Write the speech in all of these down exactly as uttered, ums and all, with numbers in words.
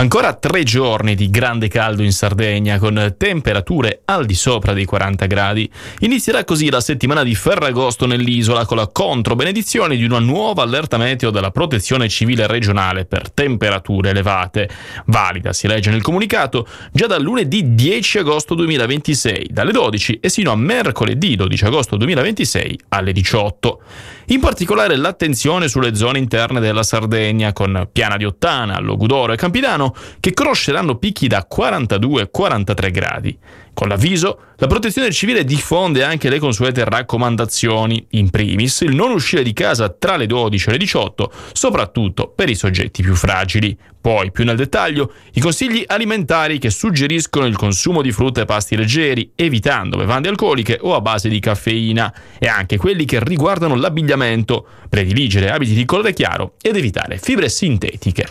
Ancora tre giorni di grande caldo in Sardegna, con temperature al di sopra dei quaranta gradi. Inizierà così la settimana di Ferragosto nell'isola, con la controbenedizione di una nuova allerta meteo della Protezione Civile regionale per temperature elevate, valida, si legge nel comunicato, già dal lunedì dieci agosto duemilaventisei, dalle dodici e sino a mercoledì dodici agosto duemilaventisei alle diciotto. In particolare l'attenzione sulle zone interne della Sardegna, con Piana di Ottana, Logudoro e Campidano, che conosceranno picchi da quarantadue quarantatré gradi. Con l'avviso, la Protezione Civile diffonde anche le consuete raccomandazioni, in primis il non uscire di casa tra le dodici e le diciotto, soprattutto per i soggetti più fragili. Poi, più nel dettaglio, i consigli alimentari che suggeriscono il consumo di frutta e pasti leggeri, evitando bevande alcoliche o a base di caffeina, e anche quelli che riguardano l'abbigliamento, prediligere abiti di colore chiaro ed evitare fibre sintetiche.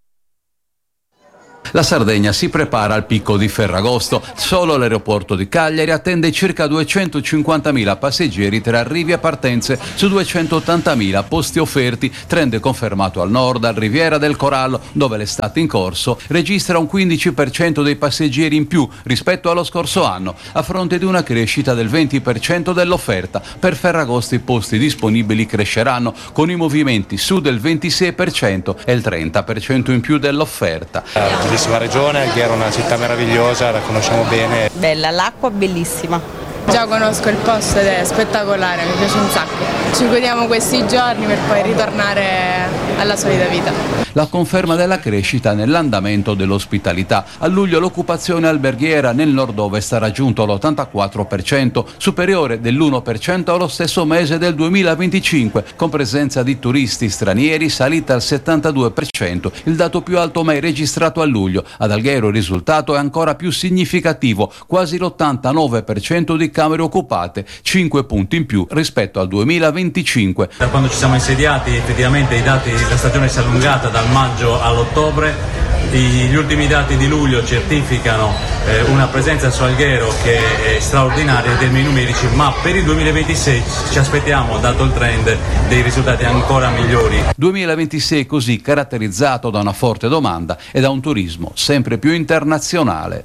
La Sardegna si prepara al picco di Ferragosto. Solo l'aeroporto di Cagliari attende circa duecentocinquantamila passeggeri tra arrivi e partenze su duecentottantamila posti offerti. Trend confermato al nord, al Riviera del Corallo, dove l'estate in corso registra un quindici per cento dei passeggeri in più rispetto allo scorso anno, a fronte di una crescita del venti per cento dell'offerta. Per Ferragosto i posti disponibili cresceranno, con i movimenti su del ventisei per cento e il trenta per cento in più dell'offerta. Bellissima regione, Alghero è una città meravigliosa, la conosciamo bene. Bella, l'acqua bellissima. Già conosco il posto ed è spettacolare, mi piace un sacco. Ci godiamo questi giorni per poi ritornare alla solita vita. La conferma della crescita nell'andamento dell'ospitalità. A luglio l'occupazione alberghiera nel nord-ovest ha raggiunto l'ottantaquattro per cento, superiore dell'uno per cento allo stesso mese del duemilaventicinque, con presenza di turisti stranieri salita al settantadue per cento, il dato più alto mai registrato a luglio. Ad Alghero il risultato è ancora più significativo, quasi l'ottantanove per cento di camere occupate, cinque punti in più rispetto al duemilaventicinque. Da quando ci siamo insediati effettivamente i dati, la stagione si è allungata dal maggio all'ottobre. Gli ultimi dati di luglio certificano eh, una presenza su Alghero che è straordinaria in termini numerici, ma per il duemilaventisei ci aspettiamo, dato il trend, dei risultati ancora migliori. duemilaventisei così caratterizzato da una forte domanda e da un turismo sempre più internazionale.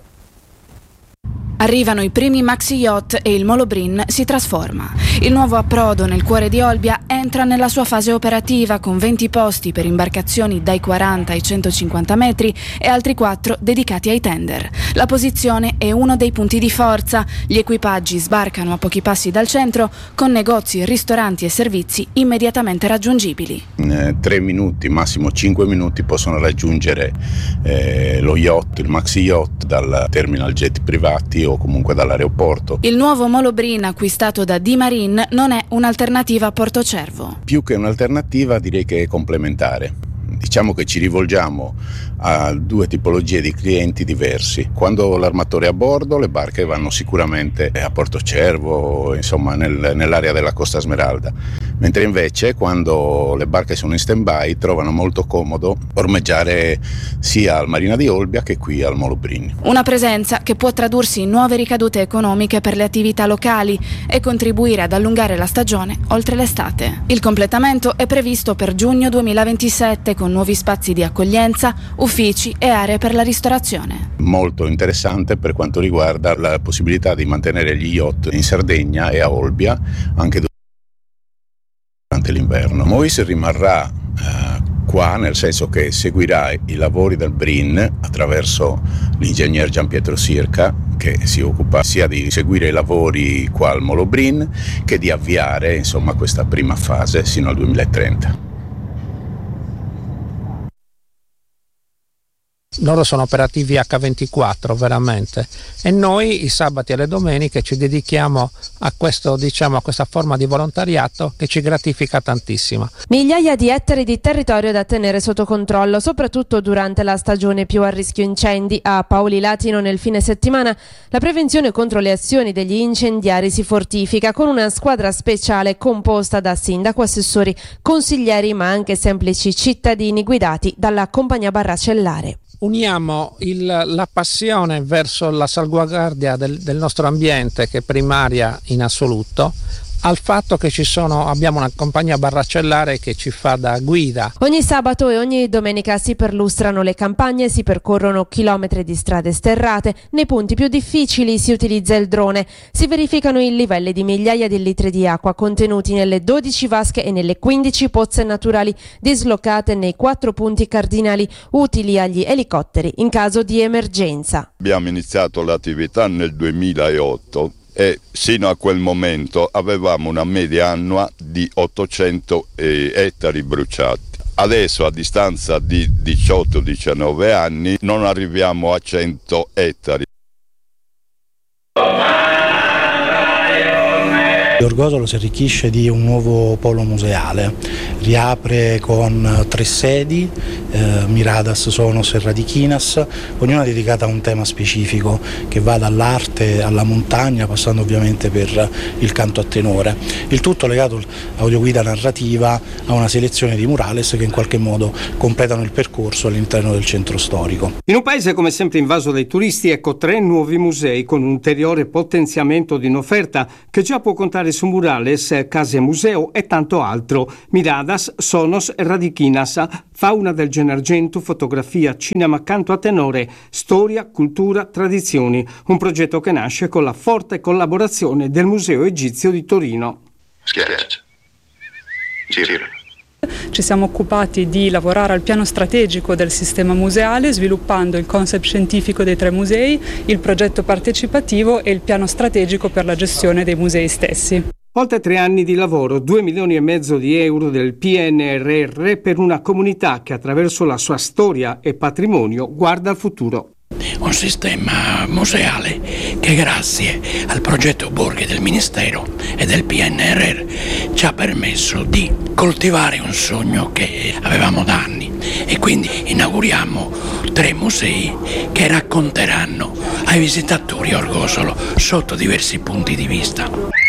Arrivano i primi maxi yacht e il Molobrin si trasforma. Il nuovo approdo nel cuore di Olbia entra nella sua fase operativa, con venti posti per imbarcazioni dai quaranta ai centocinquanta metri e altri quattro dedicati ai tender. La posizione è uno dei punti di forza. Gli equipaggi sbarcano a pochi passi dal centro, con negozi, ristoranti e servizi immediatamente raggiungibili. In eh, tre minuti, massimo cinque minuti, possono raggiungere eh, lo yacht, il maxi yacht, dal terminal jet privati o comunque dall'aeroporto. Il nuovo Molobrin, acquistato da D-Marine, non è un'alternativa a Portocervo. Più che un'alternativa, direi che è complementare. Diciamo che ci rivolgiamo a due tipologie di clienti diversi. Quando l'armatore è a bordo, le barche vanno sicuramente a Portocervo, insomma nel, nell'area della Costa Smeralda, mentre invece quando le barche sono in stand-by trovano molto comodo ormeggiare sia al Marina di Olbia che qui al Molobrin. Una presenza che può tradursi in nuove ricadute economiche per le attività locali e contribuire ad allungare la stagione oltre l'estate. Il completamento è previsto per giugno duemilaventisette, con nuovi spazi di accoglienza, uffici e aree per la ristorazione. Molto interessante per quanto riguarda la possibilità di mantenere gli yacht in Sardegna e a Olbia anche durante l'inverno. Mois rimarrà eh, qua, nel senso che seguirà i lavori del Brin attraverso l'ingegner Gian Pietro Sirca, che si occupa sia di seguire i lavori qua al Molobrin che di avviare insomma questa prima fase sino al duemilatrenta. Loro sono operativi acca ventiquattro veramente, e noi i sabati e le domeniche ci dedichiamo a questo, diciamo, a questa forma di volontariato che ci gratifica tantissimo. Migliaia di ettari di territorio da tenere sotto controllo, soprattutto durante la stagione più a rischio incendi. A Paoli Latino nel fine settimana la prevenzione contro le azioni degli incendiari si fortifica con una squadra speciale composta da sindaco, assessori, consiglieri ma anche semplici cittadini guidati dalla compagnia Barracellare. Uniamo il, la passione verso la salvaguardia del, del nostro ambiente, che è primaria in assoluto, al fatto che ci sono, abbiamo una compagnia barracellare che ci fa da guida. Ogni sabato e ogni domenica si perlustrano le campagne, si percorrono chilometri di strade sterrate, nei punti più difficili si utilizza il drone, si verificano i livelli di migliaia di litri di acqua contenuti nelle dodici vasche e nelle quindici pozze naturali dislocate nei quattro punti cardinali utili agli elicotteri in caso di emergenza. Abbiamo iniziato l'attività nel duemilaotto e sino a quel momento avevamo una media annua di ottocento eh, ettari bruciati. Adesso, a distanza di diciotto diciannove anni, non arriviamo a cento ettari. Orgosolo si arricchisce di un nuovo polo museale, riapre con tre sedi, eh, Miradas, Sonos e Radichinas, ognuna dedicata a un tema specifico che va dall'arte alla montagna, passando ovviamente per il canto a tenore. Il tutto legato all'audioguida narrativa a una selezione di murales che in qualche modo completano il percorso all'interno del centro storico. In un paese come sempre invaso dai turisti, ecco tre nuovi musei con un ulteriore potenziamento di un'offerta che già può contare su murales, case museo e tanto altro. Miradas, Sonos e Radichinas, fauna del Gennargentu, fotografia, cinema, canto a tenore, storia, cultura, tradizioni. Un progetto che nasce con la forte collaborazione del Museo Egizio di Torino. Schiaccia. Gira. Ci siamo occupati di lavorare al piano strategico del sistema museale, sviluppando il concept scientifico dei tre musei, il progetto partecipativo e il piano strategico per la gestione dei musei stessi. Oltre tre anni di lavoro, due milioni e mezzo di euro del P N R R per una comunità che attraverso la sua storia e patrimonio guarda al futuro. Un sistema museale che grazie al progetto Borghi del Ministero e del P N R R ci ha permesso di coltivare un sogno che avevamo da anni e quindi inauguriamo tre musei che racconteranno ai visitatori Orgosolo sotto diversi punti di vista.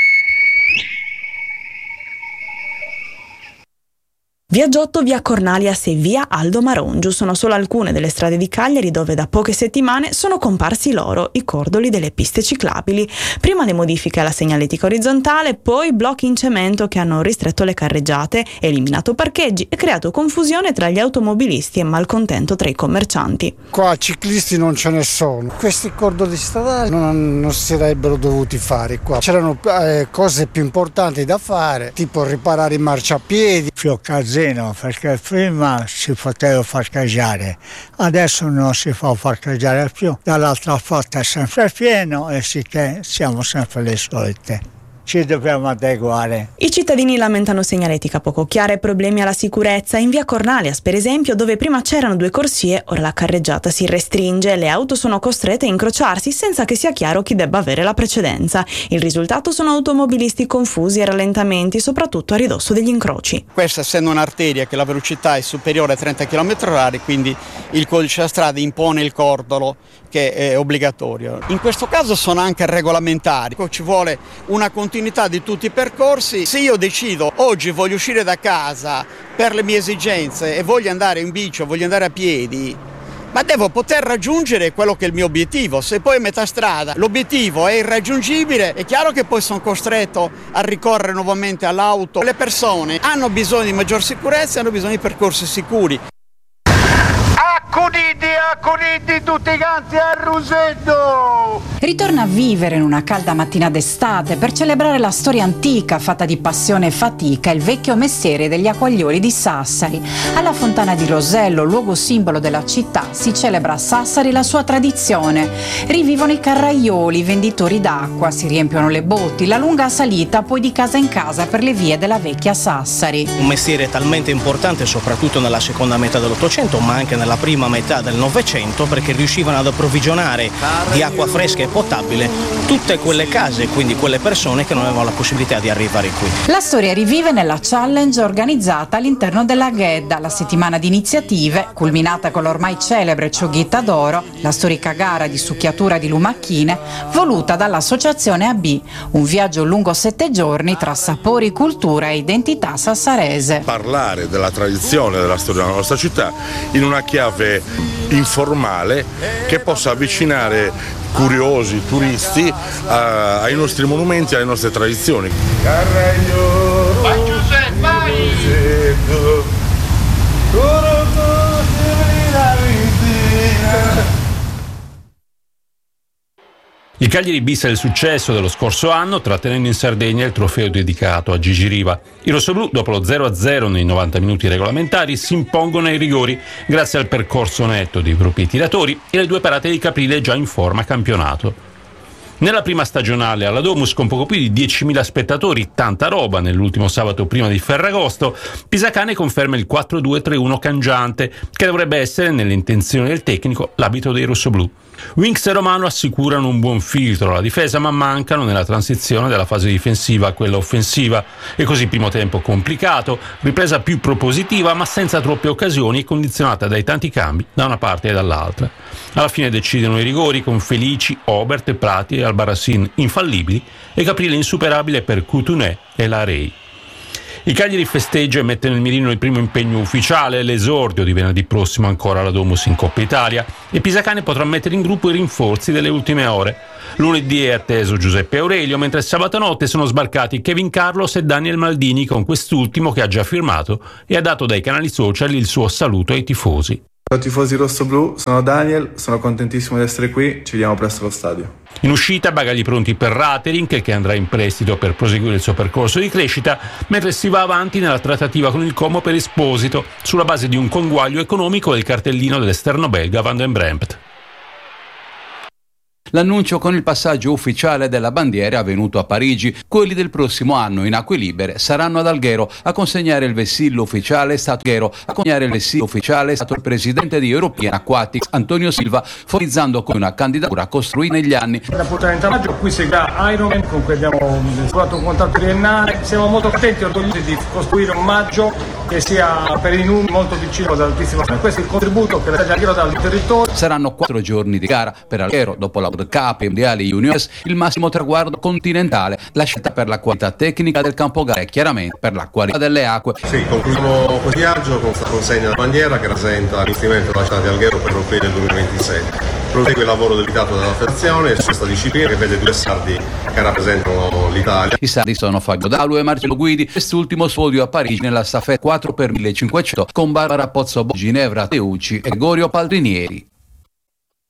Via Giotto, via Cornalias e via Aldo Marongiu sono solo alcune delle strade di Cagliari dove da poche settimane sono comparsi loro, i cordoli delle piste ciclabili. Prima le modifiche alla segnaletica orizzontale, poi blocchi in cemento che hanno ristretto le carreggiate, eliminato parcheggi e creato confusione tra gli automobilisti e malcontento tra i commercianti. Qua ciclisti non ce ne sono, questi cordoli stradali non, non si sarebbero dovuti fare qua. C'erano eh, cose più importanti da fare, tipo riparare i marciapiedi. Perché prima si poteva parcheggiare, adesso non si può parcheggiare più, dall'altra parte è sempre pieno e sì che siamo sempre le solite. Ci dobbiamo adeguare. I cittadini lamentano segnaletica poco chiara e problemi alla sicurezza. In via Cornalias, per esempio, dove prima c'erano due corsie, ora la carreggiata si restringe e le auto sono costrette a incrociarsi senza che sia chiaro chi debba avere la precedenza. Il risultato sono automobilisti confusi e rallentamenti, soprattutto a ridosso degli incroci. Questa essendo un'arteria che la velocità è superiore a trenta chilometri orari, quindi il codice della strada impone il cordolo che è obbligatorio. In questo caso sono anche regolamentari, ci vuole una continuità di tutti i percorsi. Se io decido oggi voglio uscire da casa per le mie esigenze e voglio andare in bici o voglio andare a piedi, ma devo poter raggiungere quello che è il mio obiettivo. Se poi a metà strada l'obiettivo è irraggiungibile, è chiaro che poi sono costretto a ricorrere nuovamente all'auto. Le persone hanno bisogno di maggior sicurezza e hanno bisogno di percorsi sicuri. Accuditi, accuditi tutti quanti a Rosetto! Ritorna a vivere in una calda mattina d'estate per celebrare la storia antica fatta di passione e fatica, il vecchio mestiere degli acquaglioli di Sassari. Alla Fontana di Rosello, luogo simbolo della città, si celebra a Sassari la sua tradizione. Rivivono i carraioli, i venditori d'acqua, si riempiono le botti, la lunga salita poi di casa in casa per le vie della vecchia Sassari. Un mestiere talmente importante soprattutto nella seconda metà dell'Ottocento, ma anche nella prima metà del Novecento, perché riuscivano ad approvvigionare di acqua fresca e potabile tutte quelle case, quindi quelle persone che non avevano la possibilità di arrivare qui. La storia rivive nella challenge organizzata all'interno della Ghedda, la settimana di iniziative, culminata con l'ormai celebre Cioghitta d'Oro, la storica gara di succhiatura di lumacchine, voluta dall'associazione A B, un viaggio lungo sette giorni tra sapori, cultura e identità sassarese. Parlare della tradizione della storia della nostra città in una chiave informale che possa avvicinare curiosi, turisti a, ai nostri monumenti, alle nostre tradizioni. Carreggio, vai Giuseppe, vai! Il Cagliari bissa il successo dello scorso anno, trattenendo in Sardegna il trofeo dedicato a Gigi Riva. I rossoblù, dopo lo zero a zero nei novanta minuti regolamentari, si impongono ai rigori grazie al percorso netto dei propri tiratori e le due parate di Caprile già in forma campionato. Nella prima stagionale alla Domus, con poco più di diecimila spettatori, tanta roba nell'ultimo sabato prima di Ferragosto, Pisacane conferma il quattro due tre uno cangiante, che dovrebbe essere, nelle intenzioni del tecnico, l'abito dei rossoblù. Winks e Romano assicurano un buon filtro alla difesa, ma mancano nella transizione dalla fase difensiva a quella offensiva. E così primo tempo complicato, ripresa più propositiva ma senza troppe occasioni e condizionata dai tanti cambi da una parte e dall'altra. Alla fine decidono i rigori con Felici, Obert, Prati e Albarracin infallibili e Caprile insuperabile per Coutuné e Larey. Il Cagliari festeggia e mette nel mirino il primo impegno ufficiale, l'esordio di venerdì prossimo ancora alla Domus in Coppa Italia, e Pisacane potrà mettere in gruppo i rinforzi delle ultime ore. Lunedì è atteso Giuseppe Aurelio, mentre sabato notte sono sbarcati Kevin Carlos e Daniel Maldini, con quest'ultimo che ha già firmato e ha dato dai canali social il suo saluto ai tifosi. Ciao tifosi rossoblù, sono Daniel, sono contentissimo di essere qui, ci vediamo presto allo stadio. In uscita bagagli pronti per Ratering, che andrà in prestito per proseguire il suo percorso di crescita, mentre si va avanti nella trattativa con il Como per Esposito, sulla base di un conguaglio economico del cartellino dell'esterno belga Van den Brempt. L'annuncio con il passaggio ufficiale della bandiera è avvenuto a Parigi. Quelli del prossimo anno in acque libere saranno ad Alghero. A consegnare il vessillo ufficiale è stato Alghero. A consegnare il vessillo ufficiale è stato il presidente di European Aquatics, Antonio Silva, formalizzando come una candidatura costruita negli anni. L'appuntamento a maggio, qui seguirà Ironman, con cui abbiamo stipulato un contratto triennale. Siamo molto contenti e orgogliosi di costruire un maggio che sia per i numeri molto vicino all'altissima. Questo è il contributo che la Alghero dà al territorio. Saranno quattro giorni di gara per Alghero dopo la World Cup e Mondiali Juniors, il massimo traguardo continentale. La scelta per la qualità tecnica del campo gara e chiaramente per la qualità delle acque. Sì, concludiamo questo viaggio con questa consegna della bandiera che rappresenta l'investimento della città di Alghero per l'Europeo del duemilaventisette. Prosegue il lavoro dedicato dalla federazione su questa disciplina che vede due sardi che rappresentano l'Italia. I sardi sono Fabio Dalu e Marcello Guidi, quest'ultimo podio a Parigi nella staffetta quattro per millecinquecento con Barbara Pozzo, Ginevra Teucci e Gregorio Paldrinieri.